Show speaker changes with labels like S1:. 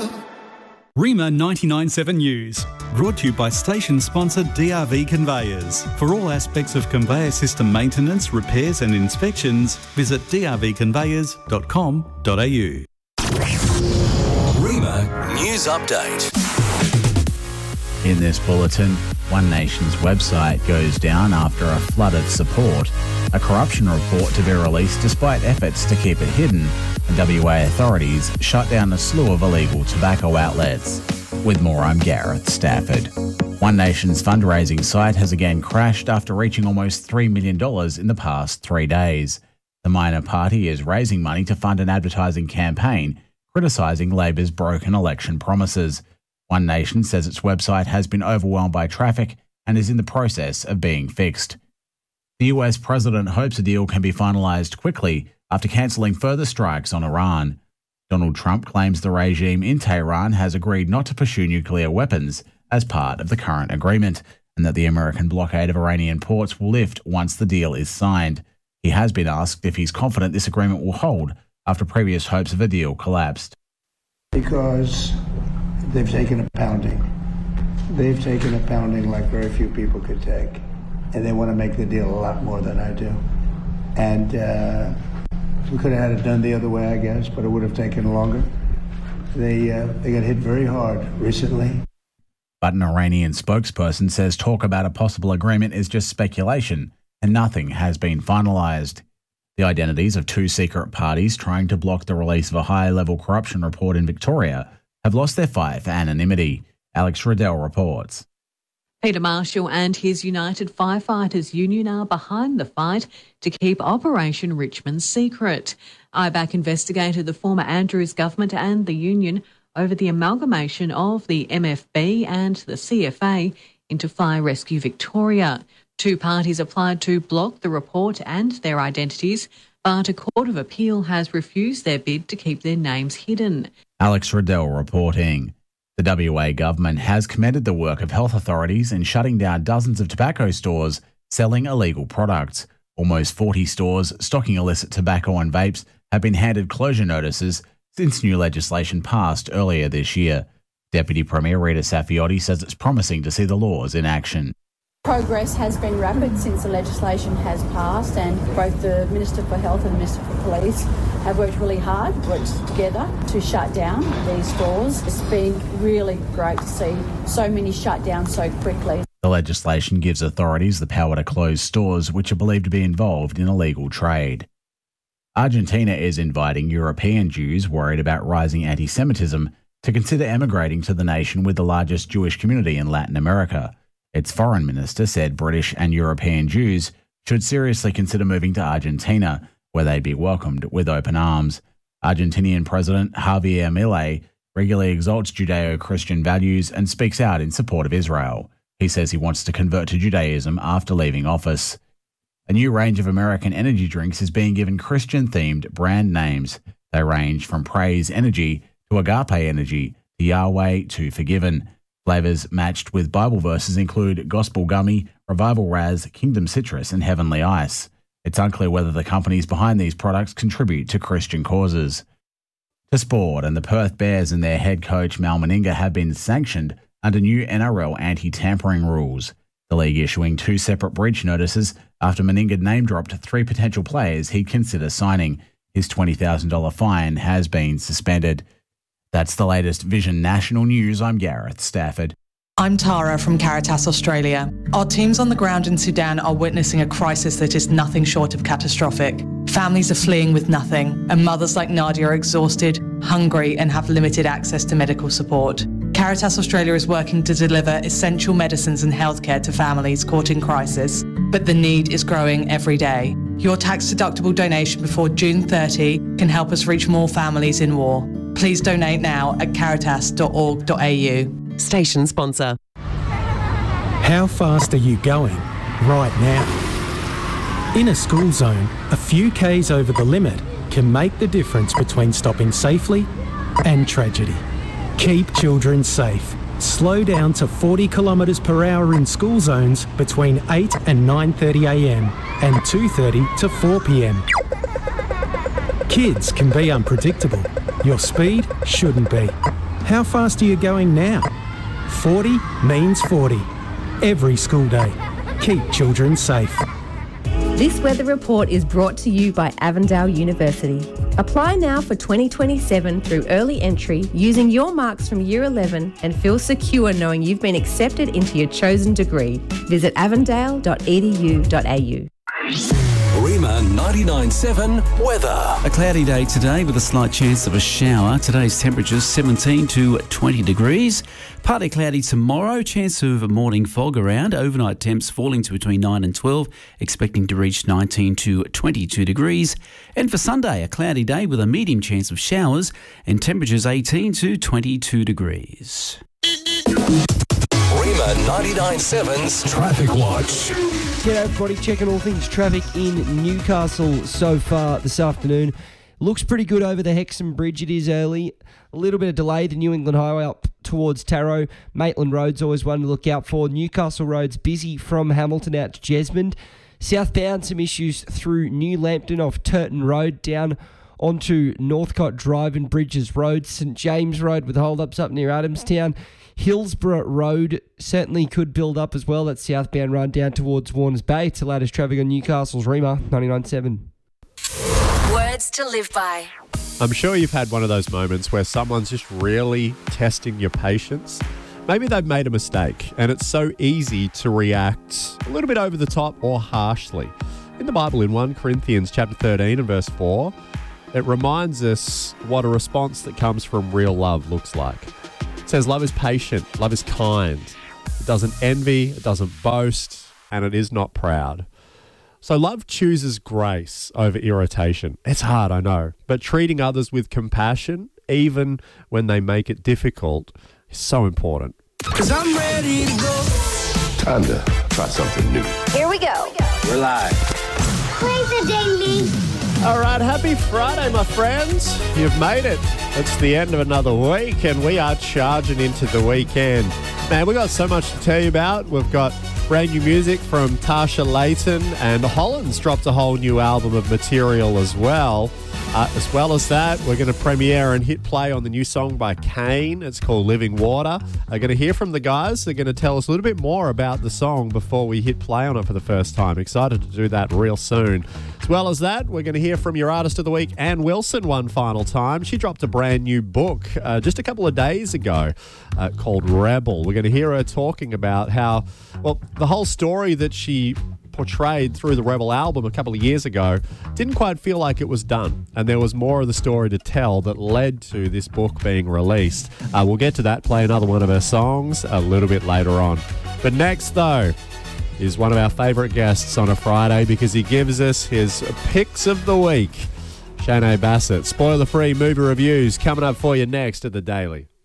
S1: Rima 99.7 News, brought to you by station sponsor DRV Conveyors. For all aspects of conveyor system maintenance, repairs and inspections, visit drvconveyors.com.au.
S2: Rima News Update.
S3: In this bulletin, One Nation's website goes down after a flood of support, a corruption report to be released despite efforts to keep it hidden, and WA authorities shut down a slew of illegal tobacco outlets. With more, I'm Gareth Stafford. One Nation's fundraising site has again crashed after reaching almost $3 million in the past 3 days. The minor party is raising money to fund an advertising campaign criticising Labor's broken election promises. One Nation says its website has been overwhelmed by traffic and is in the process of being fixed. The US president hopes a deal can be finalised quickly after cancelling further strikes on Iran. Donald Trump claims the regime in Tehran has agreed not to pursue nuclear weapons as part of the current agreement, and that the American blockade of Iranian ports will lift once the deal is signed. He has been asked if he's confident this agreement will hold after previous hopes of a deal collapsed.
S4: Because they've taken a pounding. They've taken a pounding like very few people could take. And they want to make the deal a lot more than I do. And we could have had it done the other way, I guess, but it would have taken longer. They got hit very hard recently.
S3: But an Iranian spokesperson says talk about a possible agreement is just speculation and nothing has been finalised. The identities of two secret parties trying to block the release of a high-level corruption report in Victoria have lost their fight for anonymity. Alex Riddell reports.
S5: Peter Marshall and his United Firefighters Union are behind the fight to keep Operation Richmond secret. IBAC investigated the former Andrews government and the union over the amalgamation of the MFB and the CFA into Fire Rescue Victoria. Two parties applied to block the report and their identities, but a court of appeal has refused their bid to keep their names hidden.
S3: Alex Riddell reporting. The WA government has commended the work of health authorities in shutting down dozens of tobacco stores selling illegal products. Almost 40 stores stocking illicit tobacco and vapes have been handed closure notices since new legislation passed earlier this year. Deputy Premier Rita Saffioti says it's promising to see the laws in action.
S6: Progress has been rapid since the legislation has passed, and both the Minister for Health and the Minister for Police have worked really hard, worked together to shut down these stores. It's been really great to see so many shut down so quickly.
S3: The legislation gives authorities the power to close stores which are believed to be involved in illegal trade. Argentina is inviting European Jews worried about rising anti-Semitism to consider emigrating to the nation with the largest Jewish community in Latin America. Its foreign minister said British and European Jews should seriously consider moving to Argentina, where they'd be welcomed with open arms. Argentinian President Javier Milei regularly exalts Judeo-Christian values and speaks out in support of Israel. He says he wants to convert to Judaism after leaving office. A new range of American energy drinks is being given Christian-themed brand names. They range from Praise Energy to Agape Energy to Yahweh to Forgiven. Flavours matched with Bible verses include Gospel Gummy, Revival Raz, Kingdom Citrus and Heavenly Ice. It's unclear whether the companies behind these products contribute to Christian causes. To sport, and the Perth Bears and their head coach Mal Meninga have been sanctioned under new NRL anti-tampering rules. The league issuing 2 separate breach notices after Meninga name-dropped 3 potential players he'd consider signing. His $20,000 fine has been suspended. That's the latest Vision National News. I'm Gareth Stafford.
S7: I'm Tara from Caritas Australia. Our teams on the ground in Sudan are witnessing a crisis that is nothing short of catastrophic. Families are fleeing with nothing, and mothers like Nadia are exhausted, hungry, and have limited access to medical support. Caritas Australia is working to deliver essential medicines and healthcare to families caught in crisis, but the need is growing every day. Your tax-deductible donation before June 30 can help us reach more families in war. Please donate now at caritas.org.au.
S8: Station sponsor.
S9: How fast are you going right now? In a school zone, a few Ks over the limit can make the difference between stopping safely and tragedy. Keep children safe. Slow down to 40 kilometres per hour in school zones between 8 and 9:30am and 2:30 to 4pm. Kids can be unpredictable. Your speed shouldn't be. How fast are you going now? 40 means 40. Every school day. Keep children safe.
S8: This weather report is brought to you by Avondale University. Apply now for 2027 through early entry using your marks from Year 11 and feel secure knowing you've been accepted into your chosen degree. Visit avondale.edu.au.
S2: Rima 99.7 weather.
S10: A cloudy day today with a slight chance of a shower. Today's temperatures 17 to 20 degrees. Partly cloudy tomorrow. Chance of a morning fog around. Overnight temps falling to between 9 and 12, expecting to reach 19 to 22 degrees. And for Sunday, a cloudy day with a medium chance of showers and temperatures 18 to 22 degrees.
S2: Rima 99.7's Traffic Watch.
S11: G'day everybody, checking all things traffic in Newcastle so far this afternoon. Looks pretty good over the Hexham Bridge. It is early. A little bit of delay, the New England Highway up towards Tarot. Maitland Road's always one to look out for. Newcastle Road's busy from Hamilton out to Jesmond. Southbound, some issues through New Lambton off Turton Road down onto Northcote Drive and Bridges Road. St James Road with hold-ups up near Adamstown. Hillsborough Road certainly could build up as well. That southbound run down towards Warners Bay. It's the latest traffic on Newcastle's Rima 99.7.
S12: Words to live by.
S13: I'm sure you've had one of those moments where someone's just really testing your patience. Maybe they've made a mistake and it's so easy to react a little bit over the top or harshly. In the Bible, in 1 Corinthians chapter 13 and verse 4, it reminds us what a response that comes from real love looks like. It says love is patient, love is kind. It doesn't envy, it doesn't boast, and it is not proud. So love chooses grace over irritation. It's hard, I know, but treating others with compassion, even when they make it difficult, is so important.
S14: 'Cause I'm ready to go.
S15: Time to try something new.
S12: Here we go.
S15: We're live.
S14: Play the daily.
S13: All right, happy Friday, my friends. You've made it. It's the end of another week, and we are charging into the weekend. Man, we've got so much to tell you about. We've got brand new music from Tasha Layton, and Holland's dropped a whole new album of material as well. As well as that, we're going to premiere and hit play on the new song by Kane. It's called Living Water. We're going to hear from the guys. They're going to tell us a little bit more about the song before we hit play on it for the first time. Excited to do that real soon. As well as that, we're going to hear from your Artist of the Week, Anne Wilson, one final time. She dropped a brand new book just a couple of days ago called Rebel. We're going to hear her talking about how, well, the whole story that she portrayed through the Rebel album a couple of years ago didn't quite feel like it was done, and there was more of the story to tell that led to this book being released. We'll get to that, play another one of her songs a little bit later on. But next, though, is one of our favourite guests on a Friday because he gives us his picks of the week. Shane Bassett. Spoiler-free movie reviews coming up for you next at The Daily.